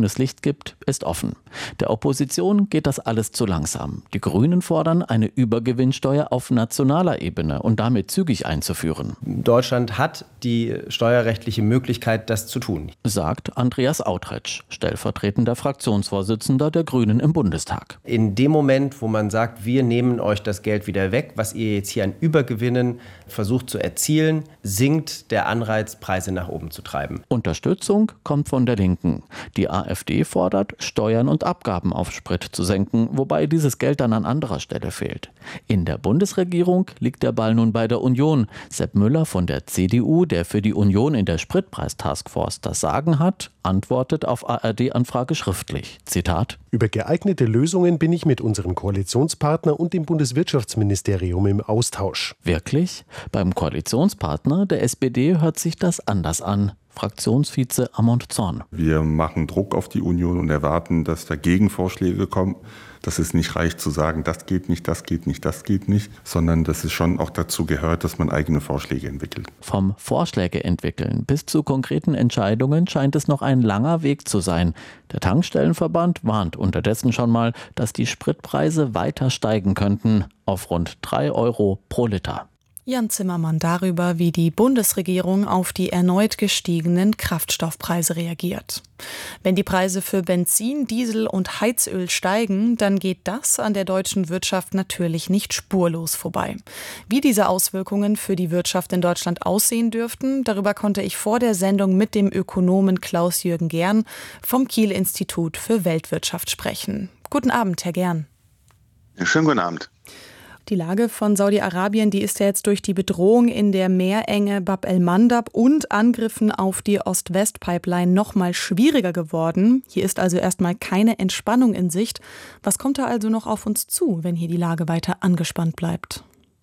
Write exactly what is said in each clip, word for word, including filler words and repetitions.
grünes Licht gibt, ist offen. Der Opposition geht das alles zu langsam. Die Grünen fordern, eine Übergewinnsteuer auf nationaler Ebene und damit zügig einzuführen. Deutschland hat die steuerrechtliche Möglichkeit, das zu tun, sagt Andreas Autretsch, stellvertretender Fraktionsvorsitzender der Grünen im Bundestag. In dem Moment, wo man sagt, wir nehmen euch das Geld wieder weg, was ihr jetzt hier an Übergewinnen versucht zu erzielen, sinkt der Anreiz, Preise nach oben zu treiben. Unterstützung kommt von der Linken. Die AfD fordert, Steuern und Abgaben auf Sprit zu senken, wobei dieses Geld dann an anderer Stelle fehlt. In der Bundesregierung liegt der Ball nun bei der Union. Sepp Müller von der C D U, der für die Union in der Spritpreistaskforce das Sagen hat, antwortet auf A R D-Anfrage schriftlich. Zitat: Über geeignete Lösungen bin ich mit unserem Koalitionspartner und dem Bundeswirtschaftsministerium im Austausch. Wirklich? Beim Koalitionspartner, der S P D, hört sich das anders an. Fraktionsvize Amont Zorn. Wir machen Druck auf die Union und erwarten, dass da Gegenvorschläge kommen. Dass es nicht reicht zu sagen, das geht nicht, das geht nicht, das geht nicht, sondern dass es schon auch dazu gehört, dass man eigene Vorschläge entwickelt. Vom Vorschläge entwickeln bis zu konkreten Entscheidungen scheint es noch ein langer Weg zu sein. Der Tankstellenverband warnt unterdessen schon mal, dass die Spritpreise weiter steigen könnten auf rund drei Euro pro Liter. Jan Zimmermann darüber, wie die Bundesregierung auf die erneut gestiegenen Kraftstoffpreise reagiert. Wenn die Preise für Benzin, Diesel und Heizöl steigen, dann geht das an der deutschen Wirtschaft natürlich nicht spurlos vorbei. Wie diese Auswirkungen für die Wirtschaft in Deutschland aussehen dürften, darüber konnte ich vor der Sendung mit dem Ökonomen Klaus-Jürgen Gern vom Kiel-Institut für Weltwirtschaft sprechen. Guten Abend, Herr Gern. Ja, schönen guten Abend. Die Lage von Saudi-Arabien, die ist ja jetzt durch die Bedrohung in der Meerenge Bab el-Mandab und Angriffen auf die Ost-West-Pipeline noch mal schwieriger geworden. Hier ist also erstmal keine Entspannung in Sicht. Was kommt da also noch auf uns zu, wenn hier die Lage weiter angespannt bleibt?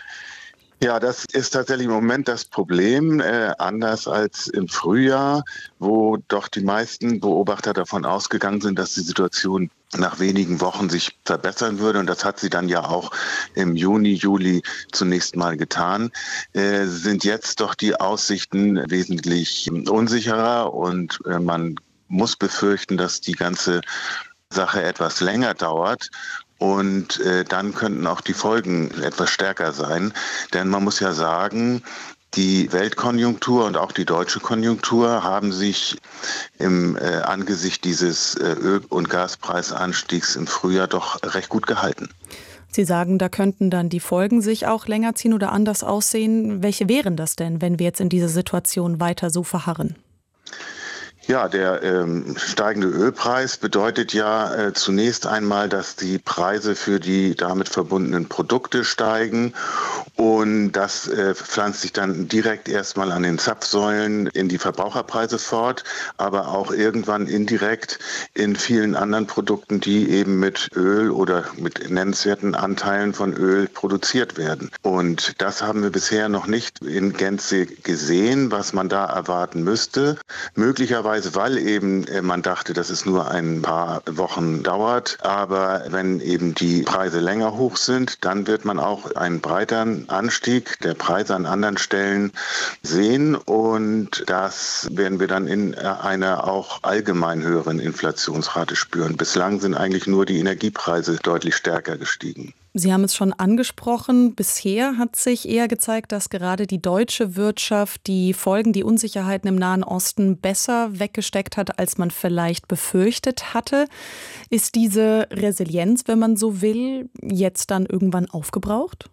Ja, das ist tatsächlich im Moment das Problem, äh, anders als im Frühjahr, wo doch die meisten Beobachter davon ausgegangen sind, dass die Situation nach wenigen Wochen sich verbessern würde. Und das hat sie dann ja auch im Juni, Juli zunächst mal getan. Äh, sind jetzt doch die Aussichten wesentlich unsicherer und äh, man muss befürchten, dass die ganze Sache etwas länger dauert. Und äh, dann könnten auch die Folgen etwas stärker sein. Denn man muss ja sagen, die Weltkonjunktur und auch die deutsche Konjunktur haben sich im äh, Angesicht dieses äh, Öl- und Gaspreisanstiegs im Frühjahr doch recht gut gehalten. Sie sagen, da könnten dann die Folgen sich auch länger ziehen oder anders aussehen. Welche wären das denn, wenn wir jetzt in dieser Situation weiter so verharren? Ja, der ähm, steigende Ölpreis bedeutet ja äh, zunächst einmal, dass die Preise für die damit verbundenen Produkte steigen und das äh, pflanzt sich dann direkt erstmal an den Zapfsäulen in die Verbraucherpreise fort, aber auch irgendwann indirekt in vielen anderen Produkten, die eben mit Öl oder mit nennenswerten Anteilen von Öl produziert werden. Und das haben wir bisher noch nicht in Gänze gesehen, was man da erwarten müsste. Möglicherweise weil eben man dachte, dass es nur ein paar Wochen dauert. Aber wenn eben die Preise länger hoch sind, dann wird man auch einen breiteren Anstieg der Preise an anderen Stellen sehen. Und das werden wir dann in einer auch allgemein höheren Inflationsrate spüren. Bislang sind eigentlich nur die Energiepreise deutlich stärker gestiegen. Sie haben es schon angesprochen. Bisher hat sich eher gezeigt, dass gerade die deutsche Wirtschaft die Folgen, die Unsicherheiten im Nahen Osten besser weggesteckt hat, als man vielleicht befürchtet hatte. Ist diese Resilienz, wenn man so will, jetzt dann irgendwann aufgebraucht?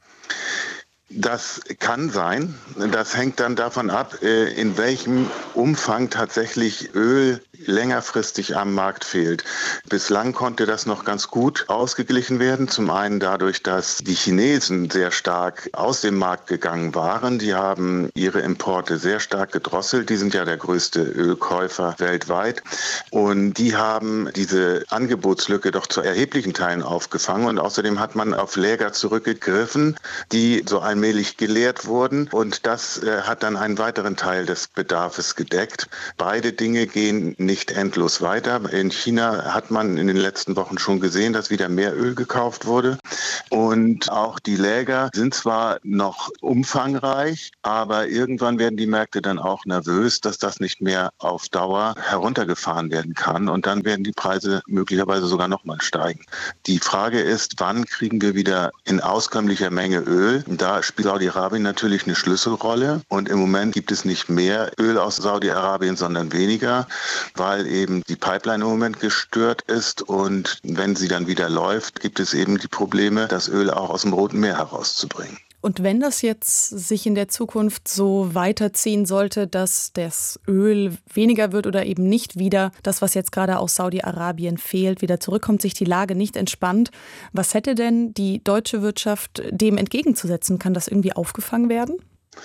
Das kann sein. Das hängt dann davon ab, in welchem Umfang tatsächlich Öl längerfristig am Markt fehlt. Bislang konnte das noch ganz gut ausgeglichen werden. Zum einen dadurch, dass die Chinesen sehr stark aus dem Markt gegangen waren. Die haben ihre Importe sehr stark gedrosselt. Die sind ja der größte Ölkäufer weltweit. Und die haben diese Angebotslücke doch zu erheblichen Teilen aufgefangen. Und außerdem hat man auf Läger zurückgegriffen, die so allmählich geleert wurden. Und das äh, hat dann einen weiteren Teil des Bedarfs gedeckt. Beide Dinge gehen nicht nicht endlos weiter. In China hat man in den letzten Wochen schon gesehen, dass wieder mehr Öl gekauft wurde. Und auch die Läger sind zwar noch umfangreich, aber irgendwann werden die Märkte dann auch nervös, dass das nicht mehr auf Dauer heruntergefahren werden kann. Und dann werden die Preise möglicherweise sogar nochmal steigen. Die Frage ist, wann kriegen wir wieder in auskömmlicher Menge Öl? Da spielt Saudi-Arabien natürlich eine Schlüsselrolle. Und im Moment gibt es nicht mehr Öl aus Saudi-Arabien, sondern weniger, weil eben die Pipeline im Moment gestört ist. Und wenn sie dann wieder läuft, gibt es eben die Probleme, das Öl auch aus dem Roten Meer herauszubringen. Und wenn das jetzt sich in der Zukunft so weiterziehen sollte, dass das Öl weniger wird oder eben nicht wieder das, was jetzt gerade aus Saudi-Arabien fehlt, wieder zurückkommt, sich die Lage nicht entspannt, was hätte denn die deutsche Wirtschaft dem entgegenzusetzen? Kann das irgendwie aufgefangen werden?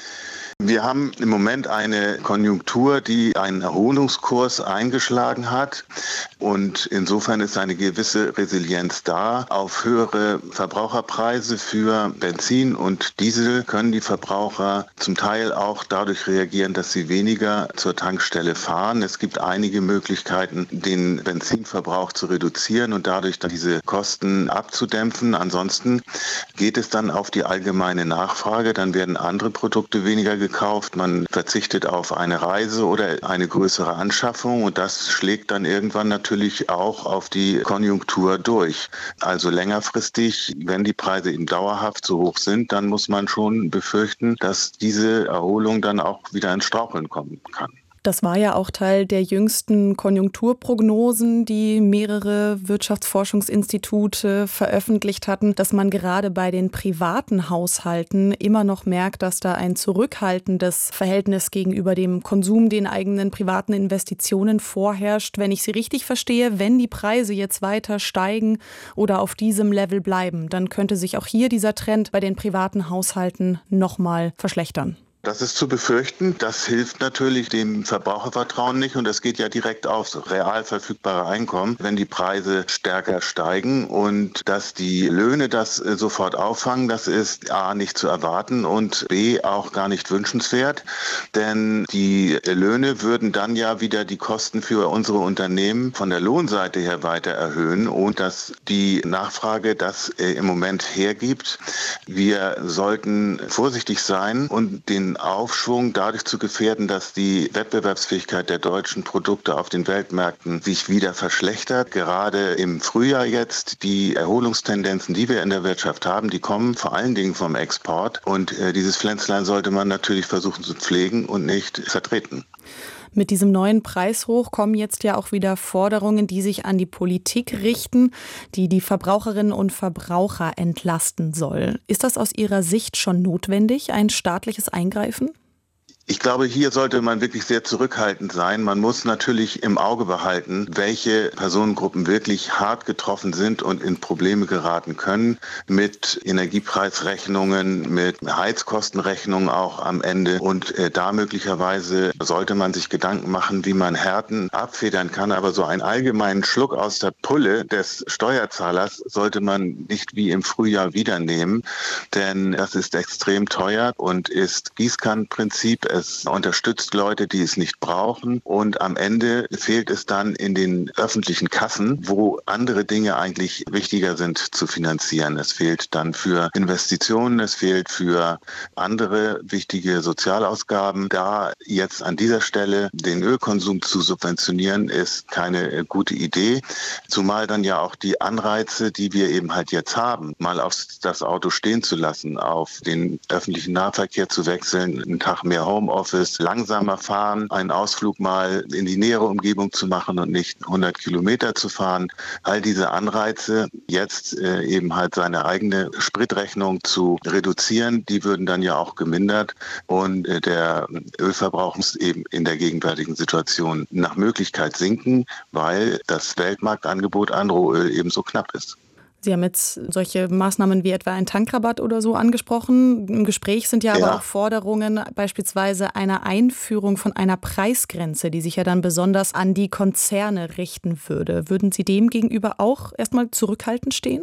Wir haben im Moment eine Konjunktur, die einen Erholungskurs eingeschlagen hat. Und insofern ist eine gewisse Resilienz da. Auf höhere Verbraucherpreise für Benzin und Diesel können die Verbraucher zum Teil auch dadurch reagieren, dass sie weniger zur Tankstelle fahren. Es gibt einige Möglichkeiten, den Benzinverbrauch zu reduzieren und dadurch dann diese Kosten abzudämpfen. Ansonsten geht es dann auf die allgemeine Nachfrage. Dann werden andere Produkte weniger gekauft. gekauft, man verzichtet auf eine Reise oder eine größere Anschaffung und das schlägt dann irgendwann natürlich auch auf die Konjunktur durch. Also längerfristig, wenn die Preise eben dauerhaft so hoch sind, dann muss man schon befürchten, dass diese Erholung dann auch wieder ins Straucheln kommen kann. Das war ja auch Teil der jüngsten Konjunkturprognosen, die mehrere Wirtschaftsforschungsinstitute veröffentlicht hatten, dass man gerade bei den privaten Haushalten immer noch merkt, dass da ein zurückhaltendes Verhältnis gegenüber dem Konsum, den eigenen privaten Investitionen vorherrscht. Wenn ich Sie richtig verstehe, wenn die Preise jetzt weiter steigen oder auf diesem Level bleiben, dann könnte sich auch hier dieser Trend bei den privaten Haushalten nochmal verschlechtern. Das ist zu befürchten. Das hilft natürlich dem Verbrauchervertrauen nicht und das geht ja direkt aufs real verfügbare Einkommen, wenn die Preise stärker steigen und dass die Löhne das sofort auffangen, das ist A nicht zu erwarten und B auch gar nicht wünschenswert, denn die Löhne würden dann ja wieder die Kosten für unsere Unternehmen von der Lohnseite her weiter erhöhen und dass die Nachfrage das im Moment hergibt. Wir sollten vorsichtig sein und den Aufschwung dadurch zu gefährden, dass die Wettbewerbsfähigkeit der deutschen Produkte auf den Weltmärkten sich wieder verschlechtert. Gerade im Frühjahr jetzt die Erholungstendenzen, die wir in der Wirtschaft haben, die kommen vor allen Dingen vom Export. Und äh, dieses Pflänzlein sollte man natürlich versuchen zu pflegen und nicht vertreten. Mit diesem neuen Preishoch kommen jetzt ja auch wieder Forderungen, die sich an die Politik richten, die die Verbraucherinnen und Verbraucher entlasten soll. Ist das aus Ihrer Sicht schon notwendig, ein staatliches Eingreifen? Ich glaube, hier sollte man wirklich sehr zurückhaltend sein. Man muss natürlich im Auge behalten, welche Personengruppen wirklich hart getroffen sind und in Probleme geraten können mit Energiepreisrechnungen, mit Heizkostenrechnungen auch am Ende. Und äh, da möglicherweise sollte man sich Gedanken machen, wie man Härten abfedern kann. Aber so einen allgemeinen Schluck aus der Pulle des Steuerzahlers sollte man nicht wie im Frühjahr wieder nehmen, denn das ist extrem teuer und ist Gießkannenprinzip. Es unterstützt Leute, die es nicht brauchen und am Ende fehlt es dann in den öffentlichen Kassen, wo andere Dinge eigentlich wichtiger sind zu finanzieren. Es fehlt dann für Investitionen, es fehlt für andere wichtige Sozialausgaben. Da jetzt an dieser Stelle den Ölkonsum zu subventionieren, ist keine gute Idee, zumal dann ja auch die Anreize, die wir eben halt jetzt haben, mal auf das Auto stehen zu lassen, auf den öffentlichen Nahverkehr zu wechseln, einen Tag mehr Home Office, langsamer fahren, einen Ausflug mal in die nähere Umgebung zu machen und nicht hundert Kilometer zu fahren. All diese Anreize, jetzt äh, eben halt seine eigene Spritrechnung zu reduzieren, die würden dann ja auch gemindert und äh, der Ölverbrauch muss eben in der gegenwärtigen Situation nach Möglichkeit sinken, weil das Weltmarktangebot an Rohöl eben so knapp ist. Sie haben jetzt solche Maßnahmen wie etwa einen Tankrabatt oder so angesprochen. Im Gespräch sind ja aber ja. auch Forderungen beispielsweise einer Einführung von einer Preisgrenze, die sich ja dann besonders an die Konzerne richten würde. Würden Sie dem gegenüber auch erstmal zurückhaltend stehen?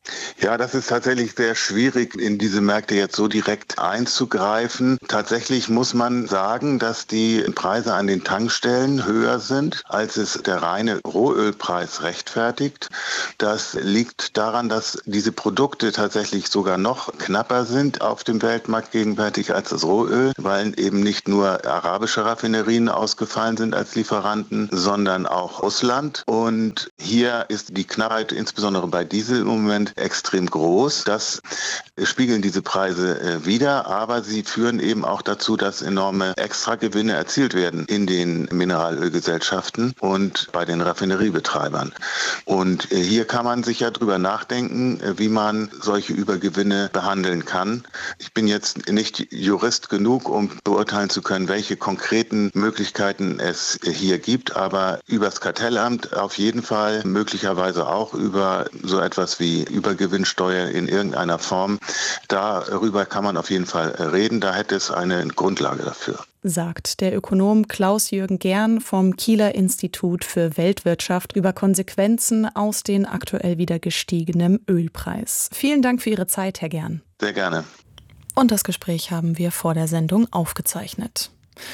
Ja, das ist tatsächlich sehr schwierig, in diese Märkte jetzt so direkt einzugreifen. Tatsächlich muss man sagen, dass die Preise an den Tankstellen höher sind, als es der reine Rohölpreis rechtfertigt. Das liegt daran, dass diese Produkte tatsächlich sogar noch knapper sind auf dem Weltmarkt gegenwärtig als das Rohöl, weil eben nicht nur arabische Raffinerien ausgefallen sind als Lieferanten, sondern auch Russland. Und hier ist die Knappheit insbesondere bei Diesel im Moment extrem groß. Das spiegeln diese Preise äh, wider, aber sie führen eben auch dazu, dass enorme Extragewinne erzielt werden in den Mineralölgesellschaften und bei den Raffineriebetreibern. Und äh, hier kann man sich ja drüber nachdenken, äh, wie man solche Übergewinne behandeln kann. Ich bin jetzt nicht Jurist genug, um beurteilen zu können, welche konkreten Möglichkeiten es äh, hier gibt, aber übers Kartellamt auf jeden Fall, möglicherweise auch über so etwas wie Übergewinnsteuer in irgendeiner Form. Darüber kann man auf jeden Fall reden. Da hätte es eine Grundlage dafür. Sagt der Ökonom Klaus-Jürgen Gern vom Kieler Institut für Weltwirtschaft über Konsequenzen aus den aktuell wieder gestiegenen Ölpreis. Vielen Dank für Ihre Zeit, Herr Gern. Sehr gerne. Und das Gespräch haben wir vor der Sendung aufgezeichnet.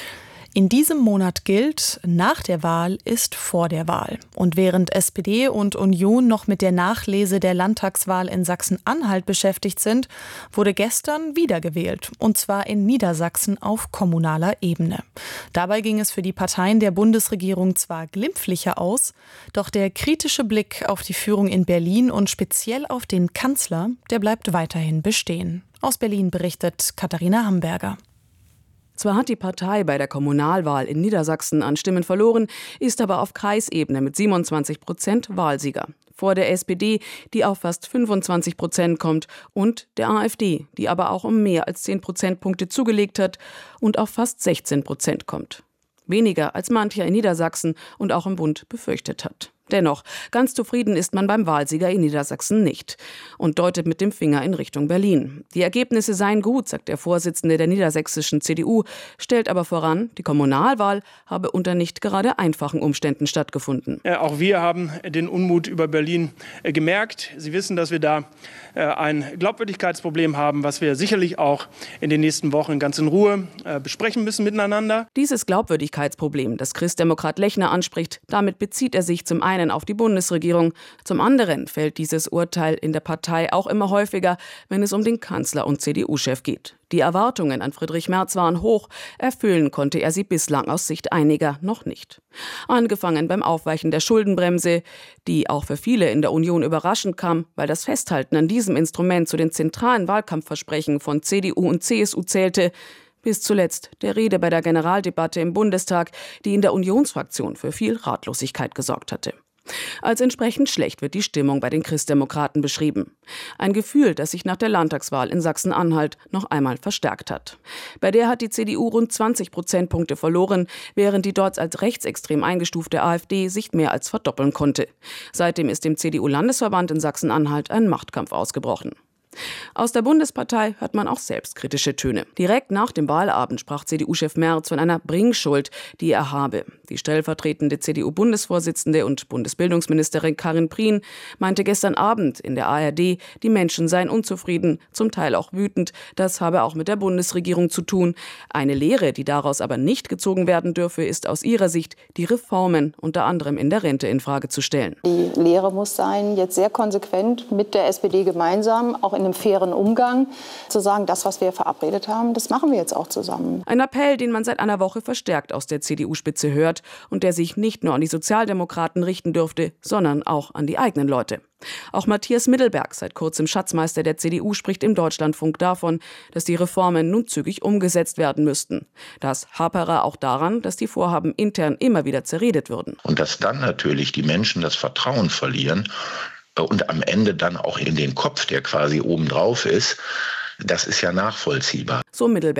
In diesem Monat gilt, nach der Wahl ist vor der Wahl. Und während S P D und Union noch mit der Nachlese der Landtagswahl in Sachsen-Anhalt beschäftigt sind, wurde gestern wiedergewählt. Und zwar in Niedersachsen auf kommunaler Ebene. Dabei ging es für die Parteien der Bundesregierung zwar glimpflicher aus, doch der kritische Blick auf die Führung in Berlin und speziell auf den Kanzler, der bleibt weiterhin bestehen. Aus Berlin berichtet Katharina Hamburger. Zwar hat die Partei bei der Kommunalwahl in Niedersachsen an Stimmen verloren, ist aber auf Kreisebene mit siebenundzwanzig Prozent Wahlsieger. Vor der S P D, die auf fast fünfundzwanzig Prozent kommt, und der AfD, die aber auch um mehr als zehn Prozentpunkte zugelegt hat und auf fast sechzehn Prozent kommt. Weniger als mancher in Niedersachsen und auch im Bund befürchtet hat. Dennoch, ganz zufrieden ist man beim Wahlsieger in Niedersachsen nicht und deutet mit dem Finger in Richtung Berlin. Die Ergebnisse seien gut, sagt der Vorsitzende der niedersächsischen C D U, stellt aber voran, die Kommunalwahl habe unter nicht gerade einfachen Umständen stattgefunden. Äh, auch wir haben den Unmut über Berlin äh, gemerkt. Sie wissen, dass wir da äh, ein Glaubwürdigkeitsproblem haben, was wir sicherlich auch in den nächsten Wochen ganz in Ruhe äh, besprechen müssen miteinander. Dieses Glaubwürdigkeitsproblem, das Christdemokrat Lechner anspricht, damit bezieht er sich zum einen auf die Bundesregierung. Zum anderen fällt dieses Urteil in der Partei auch immer häufiger, wenn es um den Kanzler und C D U-Chef geht. Die Erwartungen an Friedrich Merz waren hoch, erfüllen konnte er sie bislang aus Sicht einiger noch nicht. Angefangen beim Aufweichen der Schuldenbremse, die auch für viele in der Union überraschend kam, weil das Festhalten an diesem Instrument zu den zentralen Wahlkampfversprechen von C D U und C S U zählte, bis zuletzt der Rede bei der Generaldebatte im Bundestag, die in der Unionsfraktion für viel Ratlosigkeit gesorgt hatte. Als entsprechend schlecht wird die Stimmung bei den Christdemokraten beschrieben. Ein Gefühl, das sich nach der Landtagswahl in Sachsen-Anhalt noch einmal verstärkt hat. Bei der hat die C D U rund zwanzig Prozentpunkte verloren, während die dort als rechtsextrem eingestufte AfD sich mehr als verdoppeln konnte. Seitdem ist dem C D U-Landesverband in Sachsen-Anhalt ein Machtkampf ausgebrochen. Aus der Bundespartei hört man auch selbstkritische Töne. Direkt nach dem Wahlabend sprach C D U-Chef Merz von einer Bringschuld, die er habe. Die stellvertretende C D U-Bundesvorsitzende und Bundesbildungsministerin Karin Prien meinte gestern Abend in der A R D, die Menschen seien unzufrieden, zum Teil auch wütend. Das habe auch mit der Bundesregierung zu tun. Eine Lehre, die daraus aber nicht gezogen werden dürfe, ist aus ihrer Sicht, die Reformen unter anderem in der Rente in Frage zu stellen. Die Lehre muss sein, jetzt sehr konsequent mit der S P D gemeinsam, auch in einem fairen Umgang, zu sagen, das, was wir verabredet haben, das machen wir jetzt auch zusammen. Ein Appell, den man seit einer Woche verstärkt aus der C D U-Spitze hört und der sich nicht nur an die Sozialdemokraten richten dürfte, sondern auch an die eigenen Leute. Auch Matthias Middelberg, seit kurzem Schatzmeister der C D U, spricht im Deutschlandfunk davon, dass die Reformen nun zügig umgesetzt werden müssten. Das hapere auch daran, dass die Vorhaben intern immer wieder zerredet würden. Und dass dann natürlich die Menschen das Vertrauen verlieren und am Ende dann auch in den Kopf, der quasi obendrauf ist, das ist ja nachvollziehbar. So Middelberg.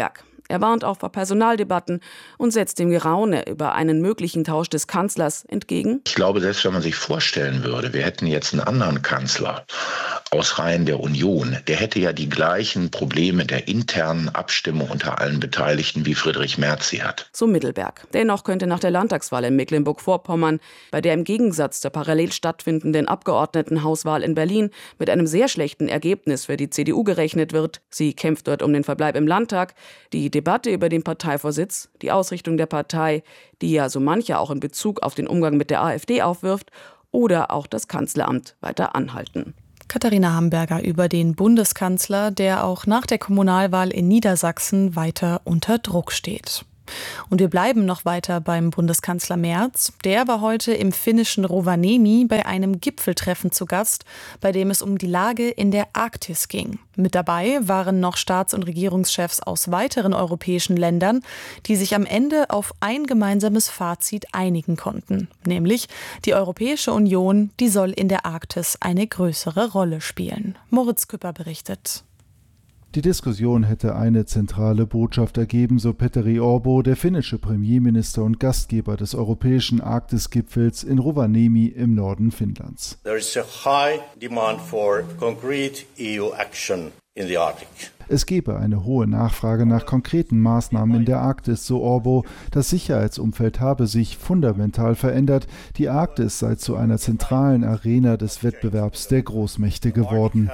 Er warnt auch vor Personaldebatten und setzt dem Geraune über einen möglichen Tausch des Kanzlers entgegen. Ich glaube, selbst wenn man sich vorstellen würde, wir hätten jetzt einen anderen Kanzler aus Reihen der Union, der hätte ja die gleichen Probleme der internen Abstimmung unter allen Beteiligten, wie Friedrich Merz sie hat. So Mittelberg. Dennoch könnte nach der Landtagswahl in Mecklenburg-Vorpommern, bei der im Gegensatz zur parallel stattfindenden Abgeordnetenhauswahl in Berlin mit einem sehr schlechten Ergebnis für die C D U gerechnet wird, sie kämpft dort um den Verbleib im Landtag, die Debatte über den Parteivorsitz, die Ausrichtung der Partei, die ja so mancher auch in Bezug auf den Umgang mit der AfD aufwirft, oder auch das Kanzleramt weiter anhalten. Katharina Hamburger über den Bundeskanzler, der auch nach der Kommunalwahl in Niedersachsen weiter unter Druck steht. Und wir bleiben noch weiter beim Bundeskanzler Merz. Der war heute im finnischen Rovaniemi bei einem Gipfeltreffen zu Gast, bei dem es um die Lage in der Arktis ging. Mit dabei waren noch Staats- und Regierungschefs aus weiteren europäischen Ländern, die sich am Ende auf ein gemeinsames Fazit einigen konnten. Nämlich, die Europäische Union, die soll in der Arktis eine größere Rolle spielen. Moritz Küpper berichtet. Die Diskussion hätte eine zentrale Botschaft ergeben, so Petteri Orpo, der finnische Premierminister und Gastgeber des europäischen Arktisgipfels in Rovaniemi im Norden Finnlands. There is a high demand for concrete E U action in the Arctic. Es gebe eine hohe Nachfrage nach konkreten Maßnahmen in der Arktis, so Orpo. Das Sicherheitsumfeld habe sich fundamental verändert. Die Arktis sei zu einer zentralen Arena des Wettbewerbs der Großmächte geworden.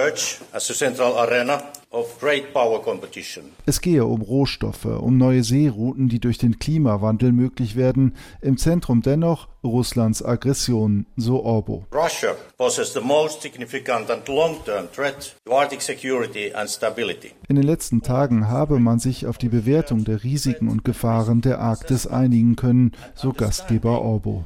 Es gehe um Rohstoffe, um neue Seerouten, die durch den Klimawandel möglich werden. Im Zentrum dennoch Russlands Aggression, so Orpo. Russia poses the most significant and long-term threat to Arctic security and stability. In den letzten Tagen habe man sich auf die Bewertung der Risiken und Gefahren der Arktis einigen können, so Gastgeber Orpo.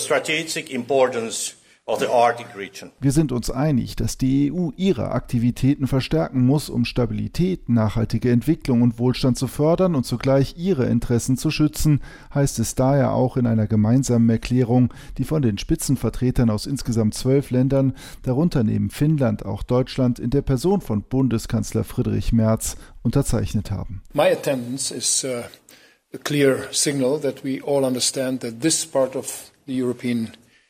Wir sind uns einig, dass die E U ihre Aktivitäten verstärken muss, um Stabilität, nachhaltige Entwicklung und Wohlstand zu fördern und zugleich ihre Interessen zu schützen, heißt es daher auch in einer gemeinsamen Erklärung, die von den Spitzenvertretern aus insgesamt zwölf Ländern, darunter neben Finnland auch Deutschland, in der Person von Bundeskanzler Friedrich Merz unterzeichnet haben. My attendance is uh, a clear signal that we all understand that this part of the European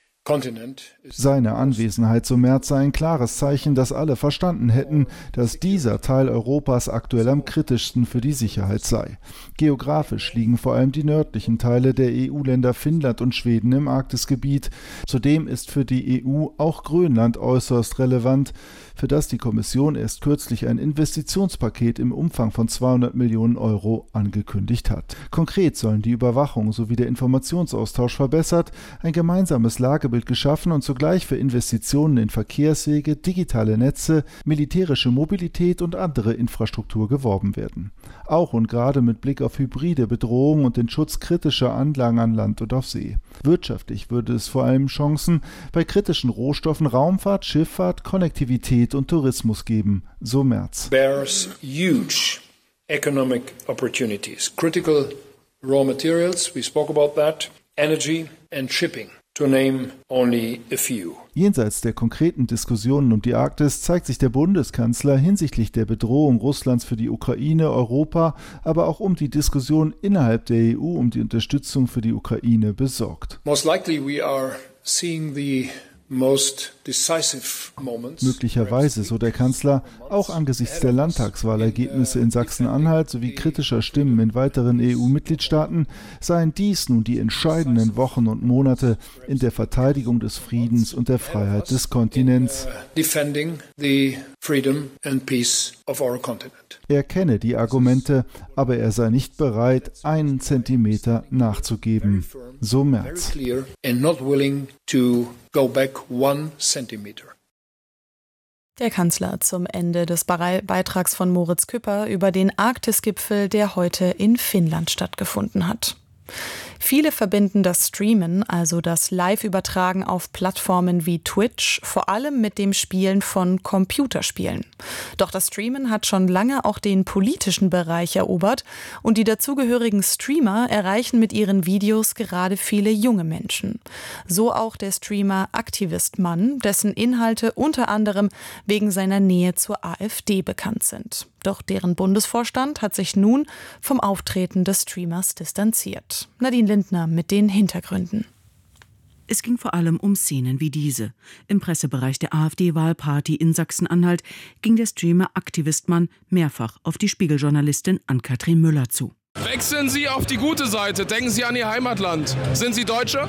Seine Anwesenheit, so Merz, sei ein klares Zeichen, dass alle verstanden hätten, dass dieser Teil Europas aktuell am kritischsten für die Sicherheit sei. Geografisch liegen vor allem die nördlichen Teile der E U-Länder Finnland und Schweden im Arktisgebiet. Zudem ist für die E U auch Grönland äußerst relevant, für das die Kommission erst kürzlich ein Investitionspaket im Umfang von zweihundert Millionen Euro angekündigt hat. Konkret sollen die Überwachung sowie der Informationsaustausch verbessert, ein gemeinsames Lagebild geschaffen und zugleich für Investitionen in Verkehrswege, digitale Netze, militärische Mobilität und andere Infrastruktur geworben werden. Auch und gerade mit Blick auf hybride Bedrohungen und den Schutz kritischer Anlagen an Land und auf See. Wirtschaftlich würde es vor allem Chancen bei kritischen Rohstoffen, Raumfahrt, Schifffahrt, Konnektivität und Tourismus geben, so Merz. Bears huge economic opportunities. Critical raw materials, we spoke about that, energy and shipping. To name only a few. Jenseits der konkreten Diskussionen um die Arktis zeigt sich der Bundeskanzler hinsichtlich der Bedrohung Russlands für die Ukraine, Europa, aber auch um die Diskussion innerhalb der E U um die Unterstützung für die Ukraine besorgt. Most likely we are seeing the most decisive moments. Möglicherweise, so der Kanzler, auch angesichts der Landtagswahlergebnisse in Sachsen-Anhalt sowie kritischer Stimmen in weiteren E U-Mitgliedstaaten, seien dies nun die entscheidenden Wochen und Monate in der Verteidigung des Friedens und der Freiheit des Kontinents. Defending the freedom and peace of our continent. Er kenne die Argumente, aber er sei nicht bereit, einen Zentimeter nachzugeben, so Merz. Der Kanzler zum Ende des Beitrags von Moritz Küpper über den Arktisgipfel, der heute in Finnland stattgefunden hat. Viele verbinden das Streamen, also das Live-Übertragen auf Plattformen wie Twitch, vor allem mit dem Spielen von Computerspielen. Doch das Streamen hat schon lange auch den politischen Bereich erobert und die dazugehörigen Streamer erreichen mit ihren Videos gerade viele junge Menschen. So auch der Streamer Aktivist Mann, dessen Inhalte unter anderem wegen seiner Nähe zur AfD bekannt sind. Doch deren Bundesvorstand hat sich nun vom Auftreten des Streamers distanziert. Nadine Lindner mit den Hintergründen. Es ging vor allem um Szenen wie diese. Im Pressebereich der AfD-Wahlparty in Sachsen-Anhalt ging der Streamer Aktivistmann mehrfach auf die Spiegeljournalistin Ann-Kathrin Müller zu. Wechseln Sie auf die gute Seite, denken Sie an Ihr Heimatland. Sind Sie Deutsche?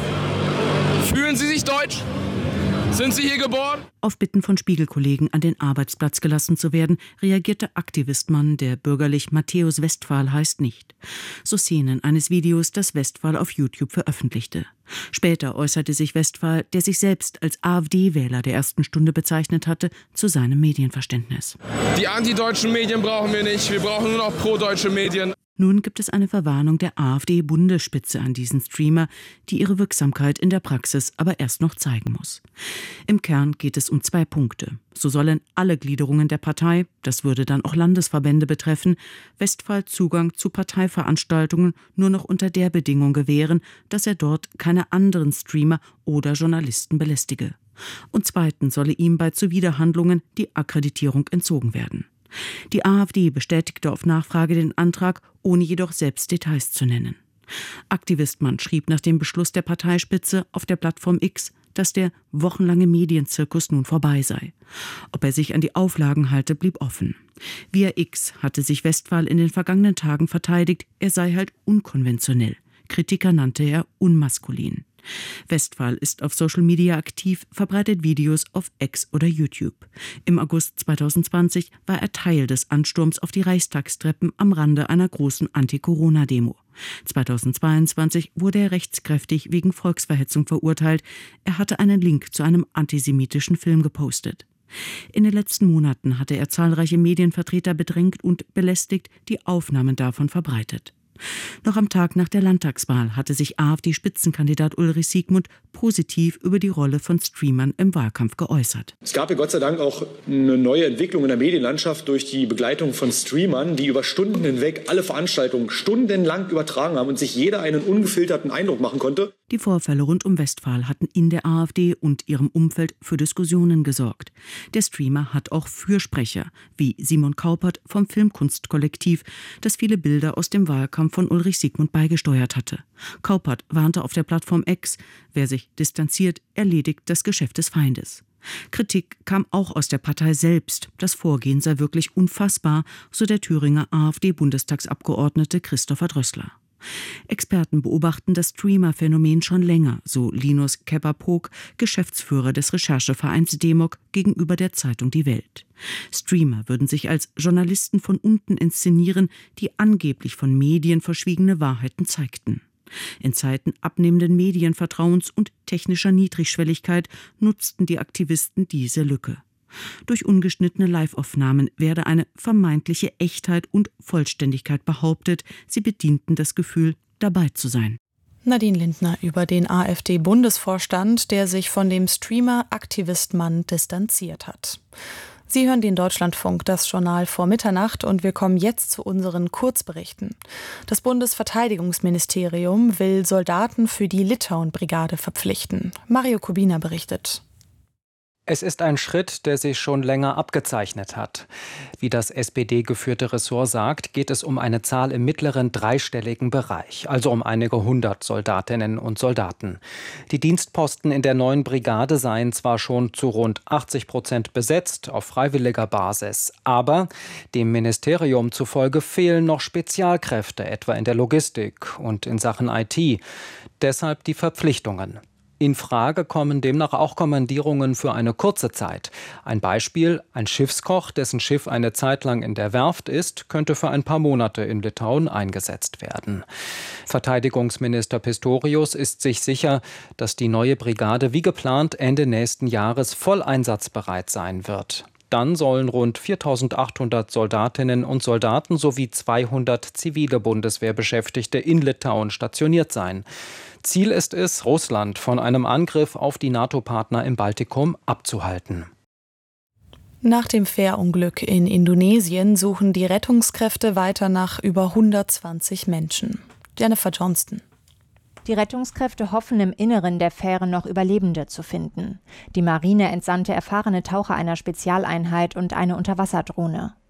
Fühlen Sie sich deutsch? Sind Sie hier geboren? Auf Bitten von Spiegelkollegen an den Arbeitsplatz gelassen zu werden, reagierte Aktivistmann, der bürgerlich Matthäus Westphal heißt, nicht. So Szenen eines Videos, das Westphal auf YouTube veröffentlichte. Später äußerte sich Westphal, der sich selbst als AfD-Wähler der ersten Stunde bezeichnet hatte, zu seinem Medienverständnis. Die antideutschen Medien brauchen wir nicht, wir brauchen nur noch pro-deutsche Medien. Nun gibt es eine Verwarnung der AfD-Bundesspitze an diesen Streamer, die ihre Wirksamkeit in der Praxis aber erst noch zeigen muss. Im Kern geht es um zwei Punkte. So sollen alle Gliederungen der Partei, das würde dann auch Landesverbände betreffen, Westphal Zugang zu Parteiveranstaltungen nur noch unter der Bedingung gewähren, dass er dort keine anderen Streamer oder Journalisten belästige. Und zweitens solle ihm bei Zuwiderhandlungen die Akkreditierung entzogen werden. Die AfD bestätigte auf Nachfrage den Antrag, ohne jedoch selbst Details zu nennen. Aktivistmann schrieb nach dem Beschluss der Parteispitze auf der Plattform X, dass der wochenlange Medienzirkus nun vorbei sei. Ob er sich an die Auflagen halte, blieb offen. Via X hatte sich Westphal in den vergangenen Tagen verteidigt, er sei halt unkonventionell. Kritiker nannte er unmaskulin. Westphal ist auf Social Media aktiv, verbreitet Videos auf X oder YouTube. Im August zweitausendzwanzig war er Teil des Ansturms auf die Reichstagstreppen am Rande einer großen Anti-Corona-Demo. zweitausendzweiundzwanzig wurde er rechtskräftig wegen Volksverhetzung verurteilt. Er hatte einen Link zu einem antisemitischen Film gepostet. In den letzten Monaten hatte er zahlreiche Medienvertreter bedrängt und belästigt, die Aufnahmen davon verbreitet. Noch am Tag nach der Landtagswahl hatte sich AfD-Spitzenkandidat Ulrich Siegmund positiv über die Rolle von Streamern im Wahlkampf geäußert. Es gab ja Gott sei Dank auch eine neue Entwicklung in der Medienlandschaft durch die Begleitung von Streamern, die über Stunden hinweg alle Veranstaltungen stundenlang übertragen haben und sich jeder einen ungefilterten Eindruck machen konnte. Die Vorfälle rund um Westphal hatten in der AfD und ihrem Umfeld für Diskussionen gesorgt. Der Streamer hat auch Fürsprecher, wie Simon Kaupert vom Filmkunstkollektiv, das viele Bilder aus dem Wahlkampf von Ulrich Siegmund beigesteuert hatte. Kaupert warnte auf der Plattform X, wer sich distanziert, erledigt das Geschäft des Feindes. Kritik kam auch aus der Partei selbst. Das Vorgehen sei wirklich unfassbar, so der Thüringer AfD-Bundestagsabgeordnete Christopher Drössler. Experten beobachten das Streamer-Phänomen schon länger, so Linus Kepper-Pog, Geschäftsführer des Recherchevereins Demok gegenüber der Zeitung Die Welt. Streamer würden sich als Journalisten von unten inszenieren, die angeblich von Medien verschwiegene Wahrheiten zeigten. In Zeiten abnehmenden Medienvertrauens und technischer Niedrigschwelligkeit nutzten die Aktivisten diese Lücke. Durch ungeschnittene Live-Aufnahmen werde eine vermeintliche Echtheit und Vollständigkeit behauptet. Sie bedienten das Gefühl, dabei zu sein. Nadine Lindner über den AfD-Bundesvorstand, der sich von dem Streamer Aktivistmann distanziert hat. Sie hören den Deutschlandfunk, das Journal vor Mitternacht, und wir kommen jetzt zu unseren Kurzberichten. Das Bundesverteidigungsministerium will Soldaten für die Litauen-Brigade verpflichten. Mario Kubina berichtet. Es ist ein Schritt, der sich schon länger abgezeichnet hat. Wie das S P D-geführte Ressort sagt, geht es um eine Zahl im mittleren dreistelligen Bereich, also um einige hundert Soldatinnen und Soldaten. Die Dienstposten in der neuen Brigade seien zwar schon zu rund achtzig Prozent besetzt, auf freiwilliger Basis, aber dem Ministerium zufolge fehlen noch Spezialkräfte, etwa in der Logistik und in Sachen I T. Deshalb die Verpflichtungen. In Frage kommen demnach auch Kommandierungen für eine kurze Zeit. Ein Beispiel: Ein Schiffskoch, dessen Schiff eine Zeit lang in der Werft ist, könnte für ein paar Monate in Litauen eingesetzt werden. Verteidigungsminister Pistorius ist sich sicher, dass die neue Brigade wie geplant Ende nächsten Jahres voll einsatzbereit sein wird. Dann sollen rund viertausendachthundert Soldatinnen und Soldaten sowie zweihundert zivile Bundeswehrbeschäftigte in Litauen stationiert sein. Ziel ist es, Russland von einem Angriff auf die NATO-Partner im Baltikum abzuhalten. Nach dem Fährunglück in Indonesien suchen die Rettungskräfte weiter nach über hundertzwanzig Menschen. Jennifer Johnston. Die Rettungskräfte hoffen, im Inneren der Fähre noch Überlebende zu finden. Die Marine entsandte erfahrene Taucher einer Spezialeinheit und eine Unterwasserdrohne.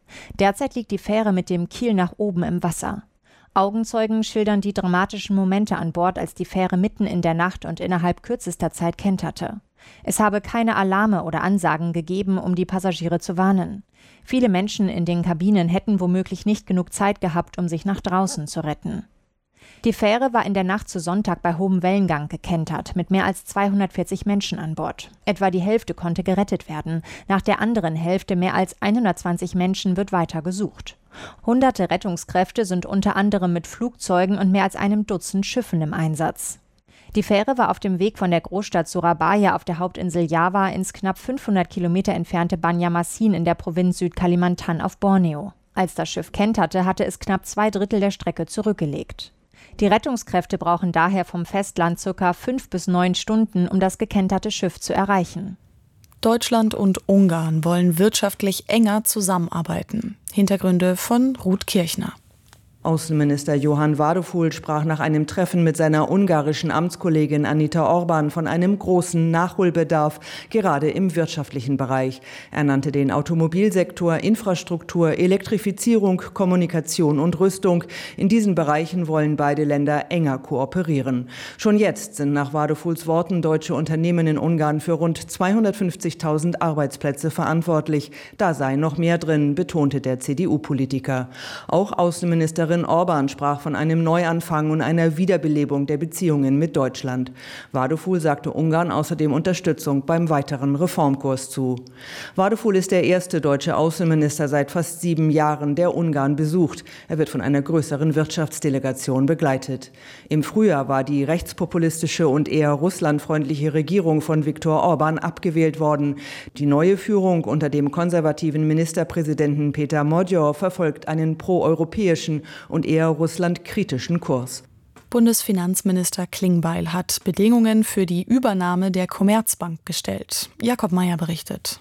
Derzeit liegt die Fähre mit dem Kiel nach oben im Wasser. Augenzeugen schildern die dramatischen Momente an Bord, als die Fähre mitten in der Nacht und innerhalb kürzester Zeit kenterte. Es habe keine Alarme oder Ansagen gegeben, um die Passagiere zu warnen. Viele Menschen in den Kabinen hätten womöglich nicht genug Zeit gehabt, um sich nach draußen zu retten. Die Fähre war in der Nacht zu Sonntag bei hohem Wellengang gekentert, mit mehr als zweihundertvierzig Menschen an Bord. Etwa die Hälfte konnte gerettet werden. Nach der anderen Hälfte, mehr als hundertzwanzig Menschen, wird weiter gesucht. Hunderte Rettungskräfte sind unter anderem mit Flugzeugen und mehr als einem Dutzend Schiffen im Einsatz. Die Fähre war auf dem Weg von der Großstadt Surabaya auf der Hauptinsel Java ins knapp fünfhundert Kilometer entfernte Banjarmasin in der Provinz Südkalimantan auf Borneo. Als das Schiff kenterte, hatte es knapp zwei Drittel der Strecke zurückgelegt. Die Rettungskräfte brauchen daher vom Festland ca. fünf bis neun Stunden, um das gekenterte Schiff zu erreichen. Deutschland und Ungarn wollen wirtschaftlich enger zusammenarbeiten. Hintergründe von Ruth Kirchner. Außenminister Johann Wadefuhl sprach nach einem Treffen mit seiner ungarischen Amtskollegin Anita Orban von einem großen Nachholbedarf, gerade im wirtschaftlichen Bereich. Er nannte den Automobilsektor, Infrastruktur, Elektrifizierung, Kommunikation und Rüstung. In diesen Bereichen wollen beide Länder enger kooperieren. Schon jetzt sind nach Wadefuhls Worten deutsche Unternehmen in Ungarn für rund zweihundertfünfzigtausend Arbeitsplätze verantwortlich. Da sei noch mehr drin, betonte der C D U-Politiker. Auch Außenministerin Orban sprach von einem Neuanfang und einer Wiederbelebung der Beziehungen mit Deutschland. Wadefuhl sagte Ungarn außerdem Unterstützung beim weiteren Reformkurs zu. Wadefuhl ist der erste deutsche Außenminister seit fast sieben Jahren, der Ungarn besucht. Er wird von einer größeren Wirtschaftsdelegation begleitet. Im Frühjahr war die rechtspopulistische und eher russlandfreundliche Regierung von Viktor Orban abgewählt worden. Die neue Führung unter dem konservativen Ministerpräsidenten Peter Magyar verfolgt einen proeuropäischen und eher russlandkritischen Kurs. Bundesfinanzminister Klingbeil hat Bedingungen für die Übernahme der Commerzbank gestellt. Jakob Mayer berichtet.